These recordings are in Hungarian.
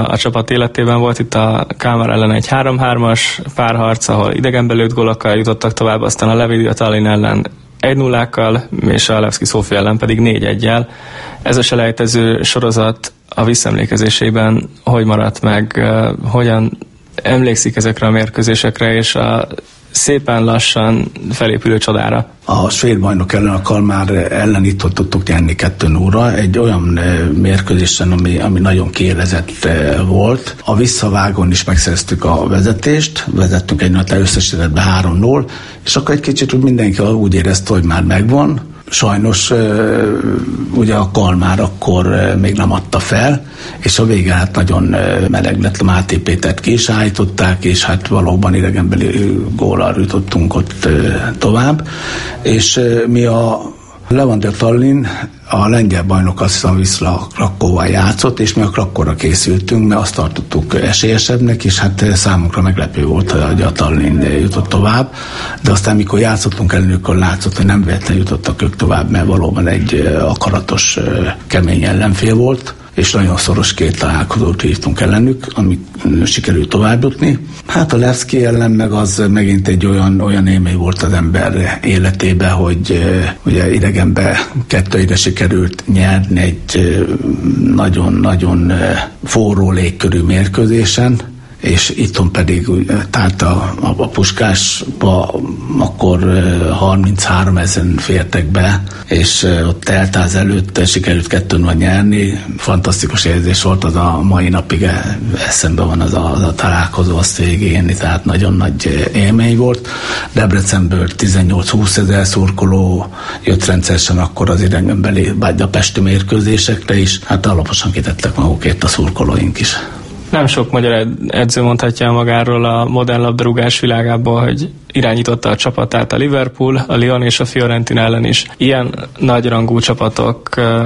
a csapat életében. Volt itt a Kalmar ellen egy 3-3-as párharc, ahol idegenbe lőtt gólokkal jutottak tovább, aztán a Levadia Tallinn ellen 1-0-kkal, és a Levski Sofia ellen pedig 4-1-jel. Ez a selejtező sorozat a visszaemlékezésében hogy maradt meg, hogyan emlékszik ezekre a mérkőzésekre, és a szépen lassan felépülő csodára? A svéd bajnok ellen, a Kalmar ellen itt tudtuk nyerni 2-0-ra, egy olyan mérkőzésen, ami nagyon kiélezett volt. A visszavágón is megszereztük a vezetést, vezettünk egy nagy összesítetben 3-0, és akkor egy kicsit mindenki úgy érezte, hogy már megvan. Sajnos ugye a Kalmár akkor még nem adta fel, és a vége hát nagyon meleg lett, a Máté Pétert ki is állították, és hát valóban idegenbeli góllal jutottunk ott tovább. És mi a Levadia Tallinn, a lengyel bajnok, azt hiszem, Wisla Krakóval játszott, és mi a Krakóra készültünk, mert azt tartottuk esélyesebbnek, és hát számunkra meglepő volt, hogy a Tallinn jutott tovább, de aztán mikor játszottunk ellenük, akkor látszott, hogy nem véletlenül jutottak ők tovább, mert valóban egy akaratos, kemény ellenfél volt, és nagyon szoros két találkozót hívtunk ellenük, amit sikerült tovább jutni. Hát a Levski ellen meg az megint egy olyan élmény volt az ember életébe, hogy ugye idegenbe 2-1-re sikerült nyerni egy nagyon-nagyon forró légkörű mérkőzésen, és itthon pedig, tehát a Puskásba akkor 33 000 fértek be, és ott teltház előtt sikerült 2-0 nyerni. Fantasztikus érzés volt, az a mai napig eszembe van az a találkozó, azt végigélni, tehát nagyon nagy élmény volt. Debrecenből 18-20 000 szurkoló jött rendszeresen akkor az idegenbeli budapesti mérkőzésekre is, hát alaposan kitettek magukért a szurkolóink is. Nem sok magyar edző mondhatja magáról a modern labdarúgás világából, hogy irányította a csapatát a Liverpool, a Lyon és a Fiorentina ellen is. Ilyen nagyrangú csapatok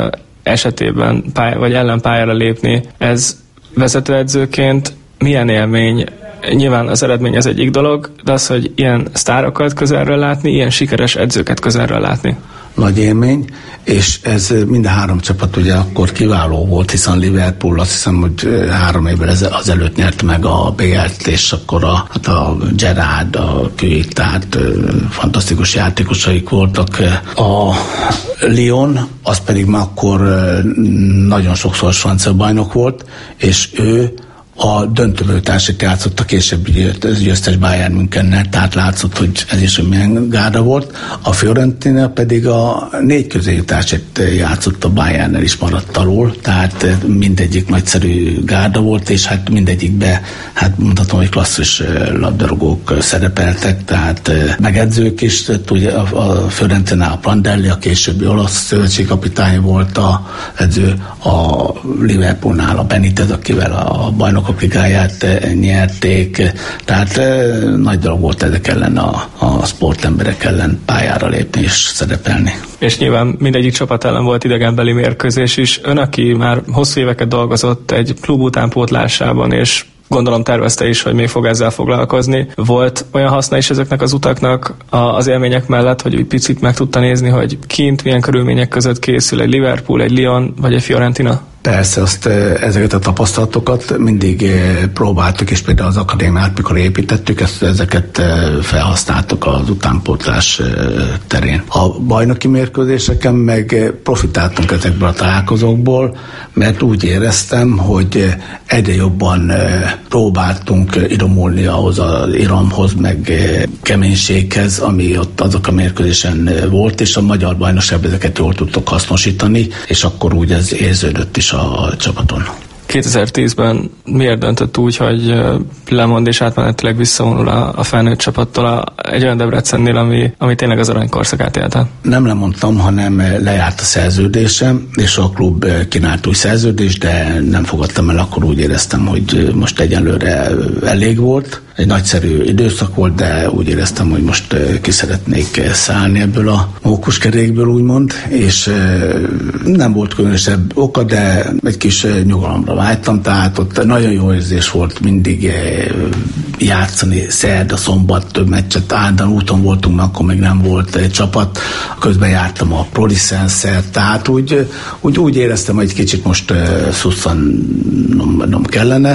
esetében vagy ellenpályára lépni, ez vezetőedzőként milyen élmény? Nyilván az eredmény az egyik dolog, de az, hogy ilyen sztárokat közelről látni, ilyen sikeres edzőket közelről látni. Nagy élmény, és ez mind a három csapat ugye akkor kiváló volt, hiszen Liverpool azt hiszem, hogy 3 évvel azelőtt nyert meg a BL-t, és akkor a Gerrard, a Kuit, tehát fantasztikus játékosaik voltak. A Lyon, az pedig már akkor nagyon sokszor francia bajnok volt, és ő a döntőből-társat játszott a későbbi győztes Bayern Münchennel, tehát látszott, hogy ez is milyen gárda volt. A Fiorentina pedig a 4 közéjutását játszott a Bayernnel is maradt alul, tehát mindegyik nagyszerű gárda volt, és hát mindegyikbe, hát mondhatom, hogy klasszis labdarúgók szerepeltek, tehát megedzők is, ugye a Fiorentina a Prandelli, a későbbi olasz szövetségkapitány volt a edző, a Liverpoolnál a Benitez, akivel a bajnok ligáját nyerték, tehát nagy dolog volt ezek ellen a sportemberek ellen pályára lépni és szerepelni. És nyilván mindegyik csapat ellen volt idegenbeli mérkőzés is. Ön, aki már hosszú éveket dolgozott egy klub utánpótlásában, és gondolom tervezte is, hogy még fog ezzel foglalkozni. Volt olyan haszna is ezeknek az utaknak az élmények mellett, hogy úgy picit meg tudta nézni, hogy kint milyen körülmények között készül egy Liverpool, egy Lyon vagy egy Fiorentina? Persze, ezeket a tapasztalatokat mindig próbáltuk, és például az akadémiát, mikor építettük, ezeket felhasználtuk az utánpótlás terén. A bajnoki mérkőzéseken meg profitáltunk ezekből a találkozókból, mert úgy éreztem, hogy egyre jobban próbáltunk idomulni ahhoz az iramhoz, meg keménységhez, ami ott azok a mérkőzésen volt, és a magyar bajnokságban ezeket jól tudtok hasznosítani, és akkor úgy ez érződött is a csapaton. 2010-ben miért döntött úgy, hogy lemond és átmenetileg visszavonul a felnőtt csapattól egy olyan Debrecennél, ami tényleg az aranykorszakát élte? Nem lemondtam, hanem lejárt a szerződésem, és a klub kínált új szerződést, de nem fogadtam el, akkor úgy éreztem, hogy most egyelőre elég volt, egy nagyszerű időszak volt, de úgy éreztem, hogy most ki szeretnék szállni ebből a mókuskerékből, úgymond, és nem volt különösebb oka, de egy kis nyugalomra vágytam, tehát ott nagyon jó érzés volt mindig játszani, szerda, szombat, több meccset, állandóan úton voltunk, mert akkor még nem volt egy csapat, közben jártam a Pro-licenszel, tehát úgy éreztem, hogy egy kicsit most szusszannom kellene.